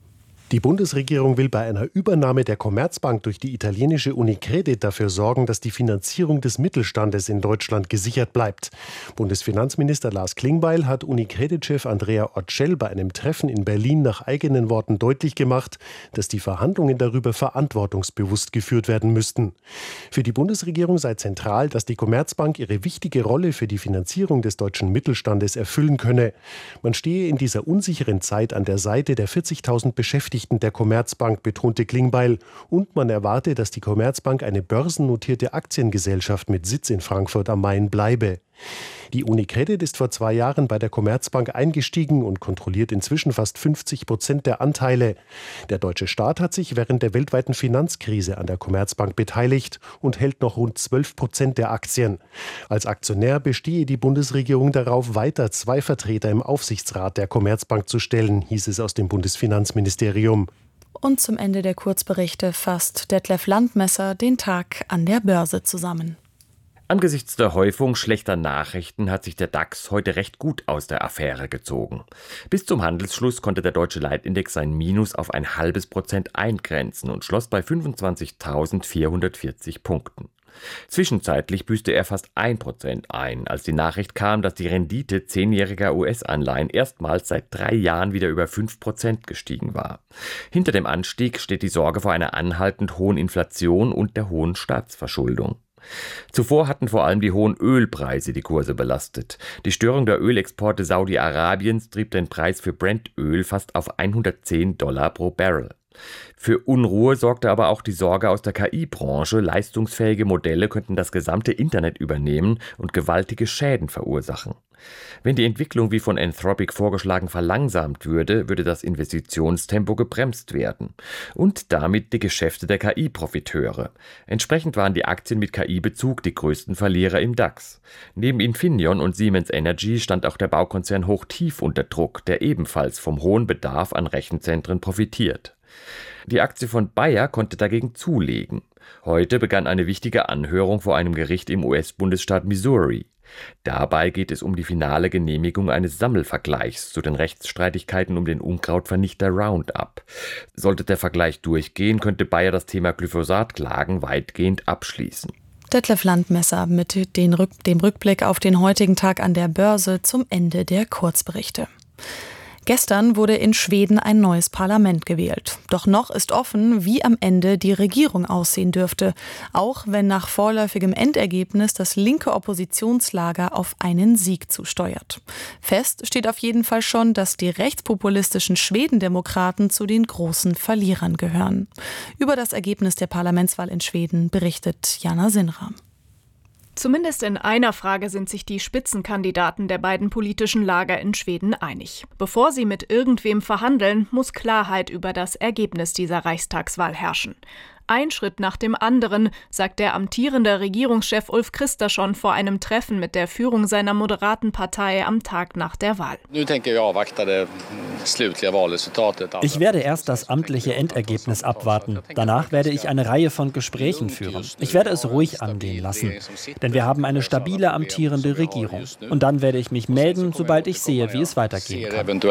Die Bundesregierung will bei einer Übernahme der Commerzbank durch die italienische Unicredit dafür sorgen, dass die Finanzierung des Mittelstandes in Deutschland gesichert bleibt. Bundesfinanzminister Lars Klingbeil hat Unicredit-Chef Andrea Orcel bei einem Treffen in Berlin nach eigenen Worten deutlich gemacht, dass die Verhandlungen darüber verantwortungsbewusst geführt werden müssten. Für die Bundesregierung sei zentral, dass die Commerzbank ihre wichtige Rolle für die Finanzierung des deutschen Mittelstandes erfüllen könne. Man stehe in dieser unsicheren Zeit an der Seite der vierzigtausend Beschäftigten der Commerzbank, betonte Klingbeil, und man erwarte, dass die Commerzbank eine börsennotierte Aktiengesellschaft mit Sitz in Frankfurt am Main bleibe. Die Unicredit ist vor zwei Jahren bei der Commerzbank eingestiegen und kontrolliert inzwischen fast fünfzig Prozent der Anteile. Der deutsche Staat hat sich während der weltweiten Finanzkrise an der Commerzbank beteiligt und hält noch rund zwölf Prozent der Aktien. Als Aktionär bestehe die Bundesregierung darauf, weiter zwei Vertreter im Aufsichtsrat der Commerzbank zu stellen, hieß es aus dem Bundesfinanzministerium. Und zum Ende der Kurzberichte fasst Detlef Landmesser den Tag an der Börse zusammen. Angesichts der Häufung schlechter Nachrichten hat sich der DAX heute recht gut aus der Affäre gezogen. Bis zum Handelsschluss konnte der deutsche Leitindex sein Minus auf ein halbes Prozent eingrenzen und schloss bei fünfundzwanzigtausendvierhundertvierzig Punkten. Zwischenzeitlich büßte er fast ein Prozent ein, als die Nachricht kam, dass die Rendite zehnjähriger U S-Anleihen erstmals seit drei Jahren wieder über fünf Prozent gestiegen war. Hinter dem Anstieg steht die Sorge vor einer anhaltend hohen Inflation und der hohen Staatsverschuldung. Zuvor hatten vor allem die hohen Ölpreise die Kurse belastet. Die Störung der Ölexporte Saudi-Arabiens trieb den Preis für Brent-Öl fast auf hundertzehn Dollar pro Barrel. Für Unruhe sorgte aber auch die Sorge aus der K I-Branche, leistungsfähige Modelle könnten das gesamte Internet übernehmen und gewaltige Schäden verursachen. Wenn die Entwicklung wie von Anthropic vorgeschlagen verlangsamt würde, würde das Investitionstempo gebremst werden und damit die Geschäfte der K I-Profiteure. Entsprechend waren die Aktien mit K I-Bezug die größten Verlierer im DAX. Neben Infineon und Siemens Energy stand auch der Baukonzern Hochtief unter Druck, der ebenfalls vom hohen Bedarf an Rechenzentren profitiert. Die Aktie von Bayer konnte dagegen zulegen. Heute begann eine wichtige Anhörung vor einem Gericht im U S-Bundesstaat Missouri. Dabei geht es um die finale Genehmigung eines Sammelvergleichs zu den Rechtsstreitigkeiten um den Unkrautvernichter Roundup. Sollte der Vergleich durchgehen, könnte Bayer das Thema Glyphosat-Klagen weitgehend abschließen. Detlef Landmesser mit den Rück- dem Rückblick auf den heutigen Tag an der Börse zum Ende der Kurzberichte. Gestern wurde in Schweden ein neues Parlament gewählt. Doch noch ist offen, wie am Ende die Regierung aussehen dürfte. Auch wenn nach vorläufigem Endergebnis das linke Oppositionslager auf einen Sieg zusteuert. Fest steht auf jeden Fall schon, dass die rechtspopulistischen Schwedendemokraten zu den großen Verlierern gehören. Über das Ergebnis der Parlamentswahl in Schweden berichtet Jana Sinram. Zumindest in einer Frage sind sich die Spitzenkandidaten der beiden politischen Lager in Schweden einig. Bevor sie mit irgendwem verhandeln, muss Klarheit über das Ergebnis dieser Reichstagswahl herrschen. Ein Schritt nach dem anderen, sagt der amtierende Regierungschef Ulf Kristersson vor einem Treffen mit der Führung seiner moderaten Partei am Tag nach der Wahl. Ich werde erst das amtliche Endergebnis abwarten. Danach werde ich eine Reihe von Gesprächen führen. Ich werde es ruhig angehen lassen, denn wir haben eine stabile amtierende Regierung. Und dann werde ich mich melden, sobald ich sehe, wie es weitergehen kann.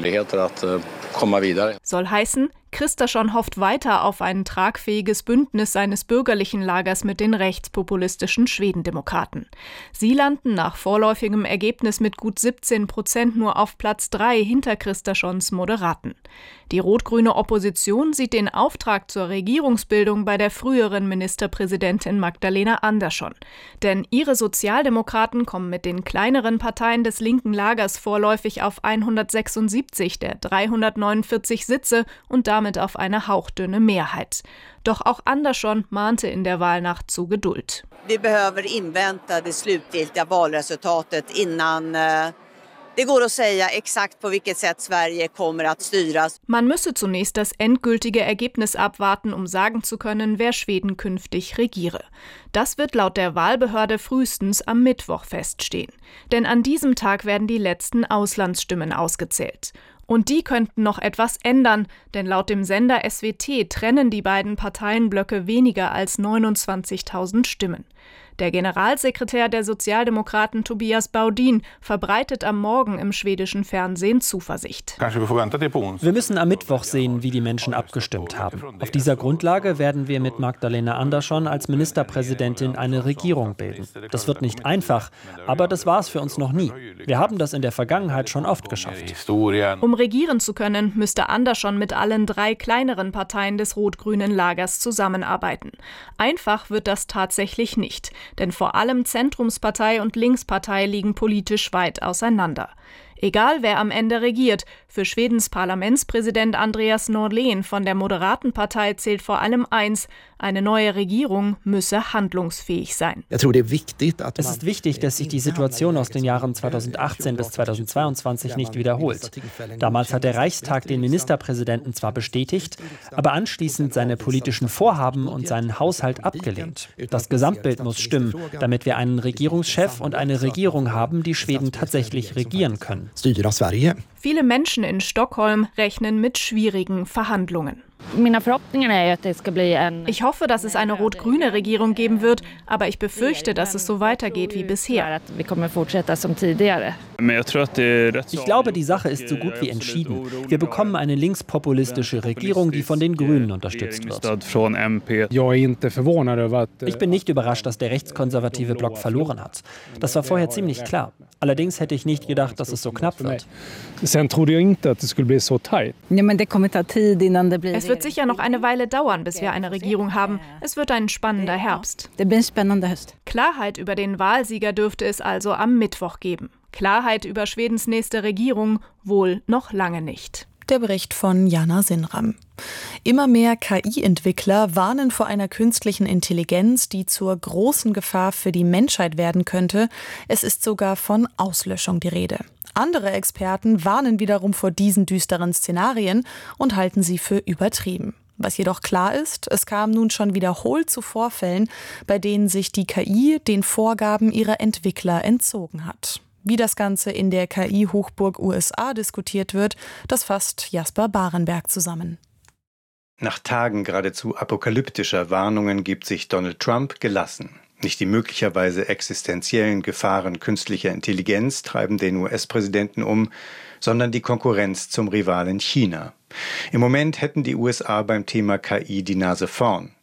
Soll heißen, Kristersson hofft weiter auf ein tragfähiges Bündnis seines bürgerlichen Lagers mit den rechtspopulistischen Schwedendemokraten. Sie landen nach vorläufigem Ergebnis mit gut siebzehn Prozent nur auf Platz drei hinter Kristerssons Moderaten. Die rot-grüne Opposition sieht den Auftrag zur Regierungsbildung bei der früheren Ministerpräsidentin Magdalena Andersson. Denn ihre Sozialdemokraten kommen mit den kleineren Parteien des linken Lagers vorläufig auf hundertsechsundsiebzig der dreihundertneunundvierzig Sitze und damit auf eine hauchdünne Mehrheit. Doch auch Andersson mahnte in der Wahlnacht zu Geduld. Wir behöver invänta det slutgiltiga valresultatet innan det går att säga exakt på vilket sätt Sverige kommer att styras. Man müsse zunächst das endgültige Ergebnis abwarten, um sagen zu können, wer Schweden künftig regiere. Das wird laut der Wahlbehörde frühestens am Mittwoch feststehen. Denn an diesem Tag werden die letzten Auslandsstimmen ausgezählt. Und die könnten noch etwas ändern, denn laut dem Sender S W T trennen die beiden Parteienblöcke weniger als neunundzwanzigtausend Stimmen. Der Generalsekretär der Sozialdemokraten Tobias Baudin verbreitet am Morgen im schwedischen Fernsehen Zuversicht. Wir müssen am Mittwoch sehen, wie die Menschen abgestimmt haben. Auf dieser Grundlage werden wir mit Magdalena Andersson als Ministerpräsidentin eine Regierung bilden. Das wird nicht einfach, aber das war es für uns noch nie. Wir haben das in der Vergangenheit schon oft geschafft. Um regieren zu können, müsste Andersson mit allen drei kleineren Parteien des rot-grünen Lagers zusammenarbeiten. Einfach wird das tatsächlich nicht. Denn vor allem Zentrumspartei und Linkspartei liegen politisch weit auseinander. Egal wer am Ende regiert, für Schwedens Parlamentspräsident Andreas Norlén von der Moderatenpartei zählt vor allem eins: Eine neue Regierung müsse handlungsfähig sein. Es ist wichtig, dass sich die Situation aus den Jahren zweitausendachtzehn bis zweitausendzweiundzwanzig nicht wiederholt. Damals hat der Reichstag den Ministerpräsidenten zwar bestätigt, aber anschließend seine politischen Vorhaben und seinen Haushalt abgelehnt. Das Gesamtbild muss stimmen, damit wir einen Regierungschef und eine Regierung haben, die Schweden tatsächlich regieren können. Viele Menschen in Stockholm rechnen mit schwierigen Verhandlungen. Ich hoffe, dass es eine rot-grüne Regierung geben wird, aber ich befürchte, dass es so weitergeht wie bisher. Ich glaube, die Sache ist so gut wie entschieden. Wir bekommen eine linkspopulistische Regierung, die von den Grünen unterstützt wird. Ich bin nicht überrascht, dass der rechtskonservative Block verloren hat. Das war vorher ziemlich klar. Allerdings hätte ich nicht gedacht, dass es so knapp wird. Es wird sicher noch eine Weile dauern, bis wir eine Regierung haben. Es wird ein spannender Herbst. Klarheit über den Wahlsieger dürfte es also am Mittwoch geben. Klarheit über Schwedens nächste Regierung wohl noch lange nicht. Der Bericht von Jana Sinram. Immer mehr K I-Entwickler warnen vor einer künstlichen Intelligenz, die zur großen Gefahr für die Menschheit werden könnte. Es ist sogar von Auslöschung die Rede. Andere Experten warnen wiederum vor diesen düsteren Szenarien und halten sie für übertrieben. Was jedoch klar ist, es kam nun schon wiederholt zu Vorfällen, bei denen sich die K I den Vorgaben ihrer Entwickler entzogen hat. Wie das Ganze in der K I-Hochburg U S A diskutiert wird, das fasst Jasper Barenberg zusammen. Nach Tagen geradezu apokalyptischer Warnungen gibt sich Donald Trump gelassen. Nicht die möglicherweise existenziellen Gefahren künstlicher Intelligenz treiben den U S-Präsidenten um, sondern die Konkurrenz zum Rivalen China. Im Moment hätten die U S A beim Thema K I die Nase vorn.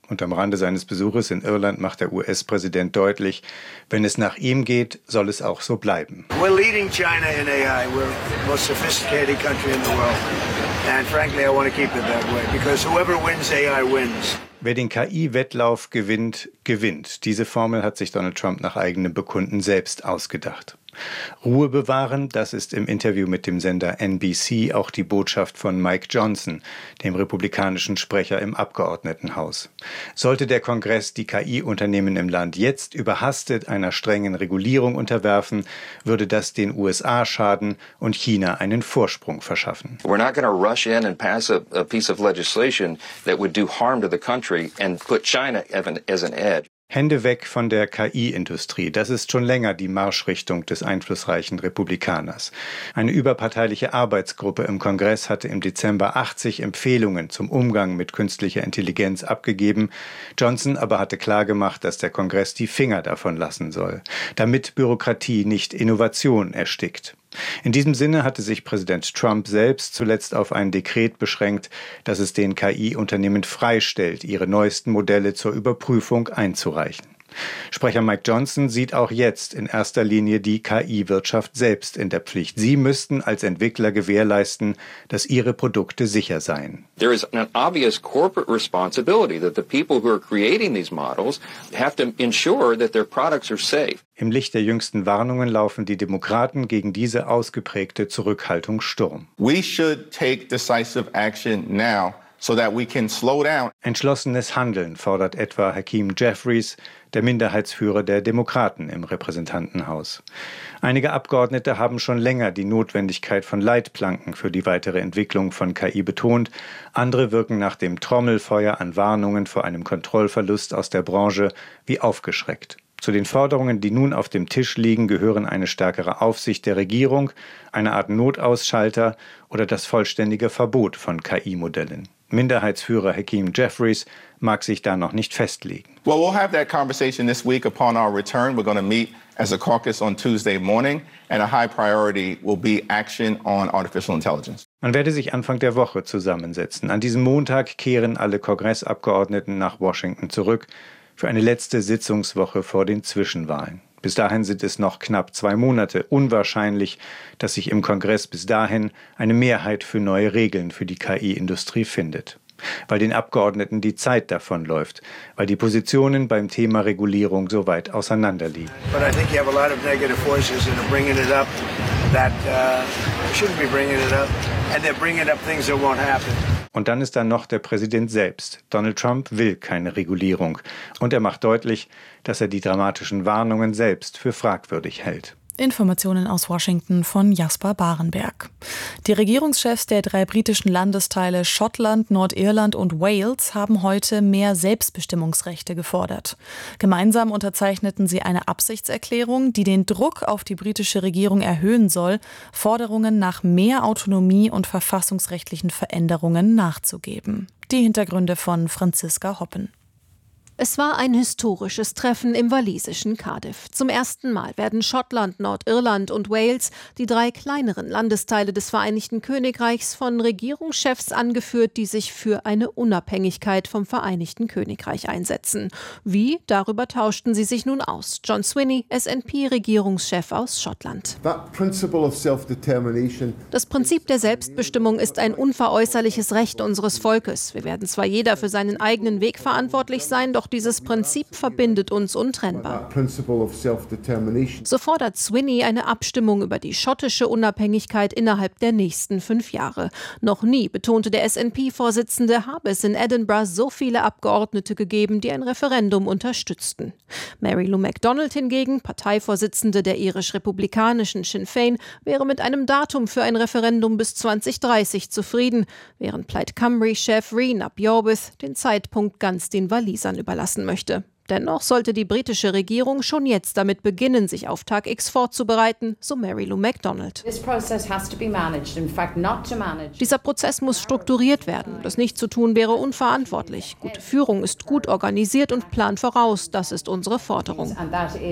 Und am Rande seines Besuches in Irland macht der U S-Präsident deutlich, wenn es nach ihm geht, soll es auch so bleiben. We're leading China in A I. We're the most sophisticated country in the world. And frankly, I want to keep it that way, because whoever wins A I wins. Wer den K I-Wettlauf gewinnt, gewinnt. Diese Formel hat sich Donald Trump nach eigenem Bekunden selbst ausgedacht. Ruhe bewahren, das ist im Interview mit dem Sender N B C auch die Botschaft von Mike Johnson, dem republikanischen Sprecher im Abgeordnetenhaus. Sollte der Kongress die K I-Unternehmen im Land jetzt überhastet einer strengen Regulierung unterwerfen, würde das den U S A schaden und China einen Vorsprung verschaffen. We're not going to rush in and pass a, a piece of legislation that would do harm to the country and put China as an edge. Hände weg von der K I-Industrie. Das ist schon länger die Marschrichtung des einflussreichen Republikaners. Eine überparteiliche Arbeitsgruppe im Kongress hatte im Dezember achtzig Empfehlungen zum Umgang mit künstlicher Intelligenz abgegeben. Johnson aber hatte klargemacht, dass der Kongress die Finger davon lassen soll, damit Bürokratie nicht Innovation erstickt. In diesem Sinne hatte sich Präsident Trump selbst zuletzt auf ein Dekret beschränkt, das es den K I-Unternehmen freistellt, ihre neuesten Modelle zur Überprüfung einzureichen. Sprecher Mike Johnson sieht auch jetzt in erster Linie die K I-Wirtschaft selbst in der Pflicht. Sie müssten als Entwickler gewährleisten, dass ihre Produkte sicher seien. There is an obvious corporate responsibility that the people who are creating these models have to ensure that their products are safe. Im Licht der jüngsten Warnungen laufen die Demokraten gegen diese ausgeprägte Zurückhaltung Sturm. We should take decisive action now, so that we can slow down. Entschlossenes Handeln fordert etwa Hakeem Jeffries, der Minderheitsführer der Demokraten im Repräsentantenhaus. Einige Abgeordnete haben schon länger die Notwendigkeit von Leitplanken für die weitere Entwicklung von K I betont. Andere wirken nach dem Trommelfeuer an Warnungen vor einem Kontrollverlust aus der Branche wie aufgeschreckt. Zu den Forderungen, die nun auf dem Tisch liegen, gehören eine stärkere Aufsicht der Regierung, eine Art Notausschalter oder das vollständige Verbot von K I-Modellen. Minderheitsführer Hakeem Jeffries mag sich da noch nicht festlegen. Well, we'll have that conversation this week upon our return. We're going to meet as a caucus on Tuesday morning, and a high priority will be action on artificial intelligence. Man werde sich Anfang der Woche zusammensetzen. An diesem Montag kehren alle Kongressabgeordneten nach Washington zurück für eine letzte Sitzungswoche vor den Zwischenwahlen. Bis dahin sind es noch knapp zwei Monate. Unwahrscheinlich, dass sich im Kongress bis dahin eine Mehrheit für neue Regeln für die K I-Industrie findet. Weil den Abgeordneten die Zeit davonläuft, weil die Positionen beim Thema Regulierung so weit auseinanderliegen. But I think you have a lot of negative voices that are bringing it up that uh, shouldn't be bringing it up, and they're bringing up things that won't happen. Und dann ist da noch der Präsident selbst. Donald Trump will keine Regulierung. Und er macht deutlich, dass er die dramatischen Warnungen selbst für fragwürdig hält. Informationen aus Washington von Jasper Barenberg. Die Regierungschefs der drei britischen Landesteile Schottland, Nordirland und Wales haben heute mehr Selbstbestimmungsrechte gefordert. Gemeinsam unterzeichneten sie eine Absichtserklärung, die den Druck auf die britische Regierung erhöhen soll, Forderungen nach mehr Autonomie und verfassungsrechtlichen Veränderungen nachzugeben. Die Hintergründe von Franziska Hoppen. Es war ein historisches Treffen im walisischen Cardiff. Zum ersten Mal werden Schottland, Nordirland und Wales, die drei kleineren Landesteile des Vereinigten Königreichs, von Regierungschefs angeführt, die sich für eine Unabhängigkeit vom Vereinigten Königreich einsetzen. Wie? Darüber tauschten sie sich nun aus. John Swinney, S N P-Regierungschef aus Schottland. Das Prinzip der Selbstbestimmung ist ein unveräußerliches Recht unseres Volkes. Wir werden zwar jeder für seinen eigenen Weg verantwortlich sein, doch dieses Prinzip verbindet uns untrennbar. So fordert Swinney eine Abstimmung über die schottische Unabhängigkeit innerhalb der nächsten fünf Jahre. Noch nie, betonte der S N P-Vorsitzende, habe es in Edinburgh so viele Abgeordnete gegeben, die ein Referendum unterstützten. Mary Lou McDonald hingegen, Parteivorsitzende der irisch-republikanischen Sinn Féin, wäre mit einem Datum für ein Referendum bis zwanzig dreißig zufrieden, während Plaid Cymru-Chef Rian ap Iorwerth den Zeitpunkt ganz den Walisern überlassen möchte. Dennoch sollte die britische Regierung schon jetzt damit beginnen, sich auf Tag X vorzubereiten, so Mary Lou McDonald. Dieser Prozess muss strukturiert werden. Das nicht zu tun wäre unverantwortlich. Gute Führung ist gut organisiert und plant voraus. Das ist unsere Forderung.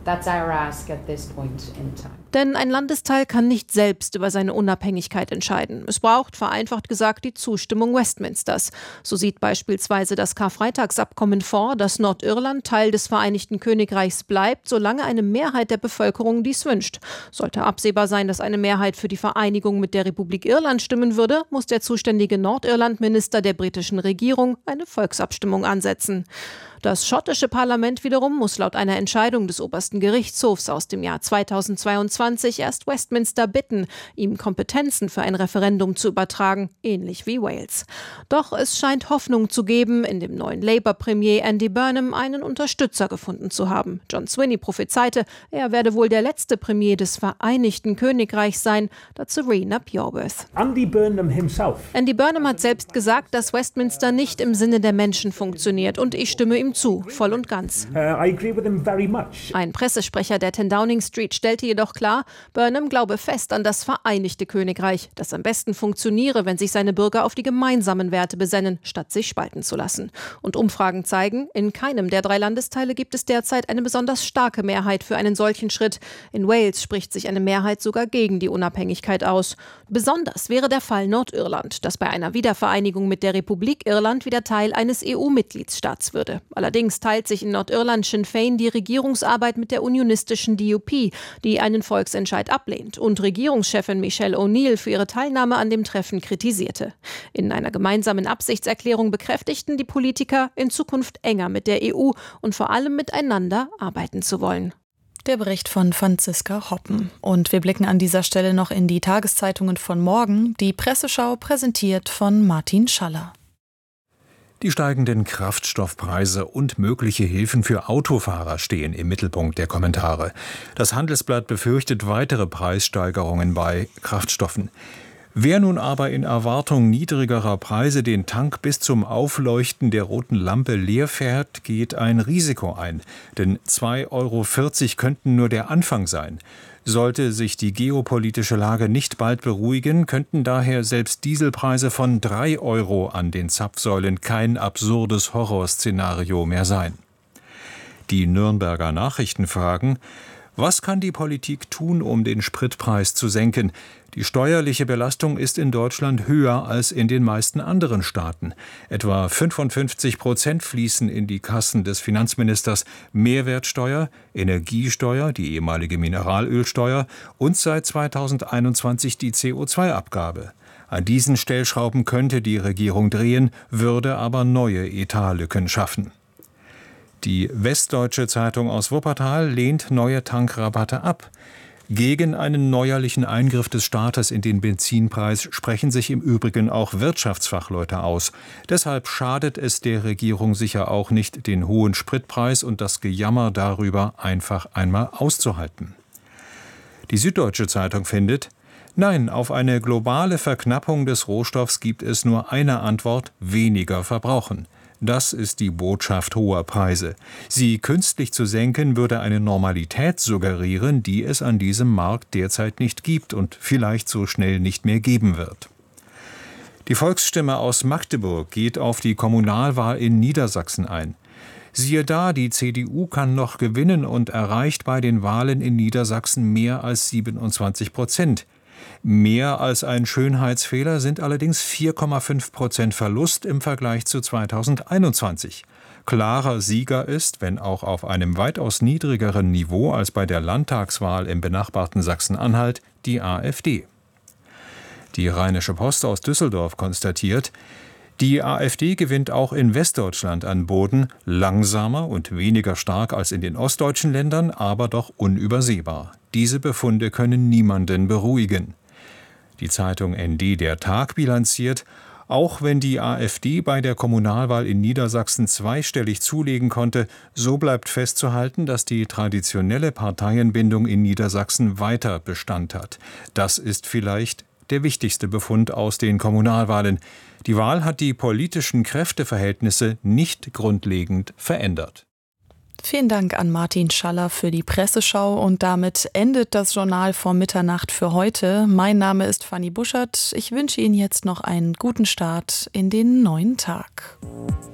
That's our ask at this point in time. Denn ein Landesteil kann nicht selbst über seine Unabhängigkeit entscheiden. Es braucht, vereinfacht gesagt, die Zustimmung Westminsters. So sieht beispielsweise das Karfreitagsabkommen vor, dass Nordirland Teil des Vereinigten Königreichs bleibt, solange eine Mehrheit der Bevölkerung dies wünscht. Sollte absehbar sein, dass eine Mehrheit für die Vereinigung mit der Republik Irland stimmen würde, muss der zuständige Nordirland-Minister der britischen Regierung eine Volksabstimmung ansetzen. Das schottische Parlament wiederum muss laut einer Entscheidung des obersten Gerichtshofs aus dem Jahr zweitausendzweiundzwanzig erst Westminster bitten, ihm Kompetenzen für ein Referendum zu übertragen, ähnlich wie Wales. Doch es scheint Hoffnung zu geben, in dem neuen Labour-Premier Andy Burnham einen Unterstützer gefunden zu haben. John Swinney prophezeite, er werde wohl der letzte Premier des Vereinigten Königreichs sein, dazu Rena Pureworth. Andy Burnham himself. Andy Burnham hat selbst gesagt, dass Westminster nicht im Sinne der Menschen funktioniert, und ich stimme ihm zu, voll und ganz. Uh, I agree with him very much. Ein Pressesprecher der ten Downing Street stellte jedoch klar, Burnham glaube fest an das Vereinigte Königreich, das am besten funktioniere, wenn sich seine Bürger auf die gemeinsamen Werte besennen, statt sich spalten zu lassen. Und Umfragen zeigen, in keinem der drei Landesteile gibt es derzeit eine besonders starke Mehrheit für einen solchen Schritt. In Wales spricht sich eine Mehrheit sogar gegen die Unabhängigkeit aus. Besonders wäre der Fall Nordirland, das bei einer Wiedervereinigung mit der Republik Irland wieder Teil eines E U-Mitgliedsstaats würde. Allerdings teilt sich in Nordirland Sinn Féin die Regierungsarbeit mit der unionistischen D U P, die einen Volksentscheid ablehnt und Regierungschefin Michelle O'Neill für ihre Teilnahme an dem Treffen kritisierte. In einer gemeinsamen Absichtserklärung bekräftigten die Politiker, in Zukunft enger mit der E U und vor allem miteinander arbeiten zu wollen. Der Bericht von Franziska Hoppen. Und wir blicken an dieser Stelle noch in die Tageszeitungen von morgen. Die Presseschau präsentiert von Martin Schaller. Die steigenden Kraftstoffpreise und mögliche Hilfen für Autofahrer stehen im Mittelpunkt der Kommentare. Das Handelsblatt befürchtet weitere Preissteigerungen bei Kraftstoffen. Wer nun aber in Erwartung niedrigerer Preise den Tank bis zum Aufleuchten der roten Lampe leer fährt, geht ein Risiko ein. Denn zwei Euro vierzig könnten nur der Anfang sein. Sollte sich die geopolitische Lage nicht bald beruhigen, könnten daher selbst Dieselpreise von drei Euro an den Zapfsäulen kein absurdes Horrorszenario mehr sein. Die Nürnberger Nachrichten fragen: Was kann die Politik tun, um den Spritpreis zu senken? Die steuerliche Belastung ist in Deutschland höher als in den meisten anderen Staaten. Etwa fünfundfünfzig Prozent fließen in die Kassen des Finanzministers, Mehrwertsteuer, Energiesteuer, die ehemalige Mineralölsteuer und seit zweitausendeinundzwanzig die C O zwei Abgabe. An diesen Stellschrauben könnte die Regierung drehen, würde aber neue Etatlücken schaffen. Die Westdeutsche Zeitung aus Wuppertal lehnt neue Tankrabatte ab. Gegen einen neuerlichen Eingriff des Staates in den Benzinpreis sprechen sich im Übrigen auch Wirtschaftsfachleute aus. Deshalb schadet es der Regierung sicher auch nicht, den hohen Spritpreis und das Gejammer darüber einfach einmal auszuhalten. Die Süddeutsche Zeitung findet: Nein, auf eine globale Verknappung des Rohstoffs gibt es nur eine Antwort: weniger verbrauchen. Das ist die Botschaft hoher Preise. Sie künstlich zu senken, würde eine Normalität suggerieren, die es an diesem Markt derzeit nicht gibt und vielleicht so schnell nicht mehr geben wird. Die Volksstimme aus Magdeburg geht auf die Kommunalwahl in Niedersachsen ein. Siehe da, die C D U kann noch gewinnen und erreicht bei den Wahlen in Niedersachsen mehr als siebenundzwanzig Prozent. Mehr als ein Schönheitsfehler sind allerdings vier Komma fünf Prozent Verlust im Vergleich zu zweitausendeinundzwanzig. Klarer Sieger ist, wenn auch auf einem weitaus niedrigeren Niveau als bei der Landtagswahl im benachbarten Sachsen-Anhalt, die AfD. Die Rheinische Post aus Düsseldorf konstatiert: Die AfD gewinnt auch in Westdeutschland an Boden, langsamer und weniger stark als in den ostdeutschen Ländern, aber doch unübersehbar. Diese Befunde können niemanden beruhigen. Die Zeitung N D Der Tag bilanziert: Auch wenn die AfD bei der Kommunalwahl in Niedersachsen zweistellig zulegen konnte, so bleibt festzuhalten, dass die traditionelle Parteienbindung in Niedersachsen weiter Bestand hat. Das ist vielleicht der wichtigste Befund aus den Kommunalwahlen. Die Wahl hat die politischen Kräfteverhältnisse nicht grundlegend verändert. Vielen Dank an Martin Schaller für die Presseschau und damit endet das Journal vor Mitternacht für heute. Mein Name ist Fanny Buschert. Ich wünsche Ihnen jetzt noch einen guten Start in den neuen Tag.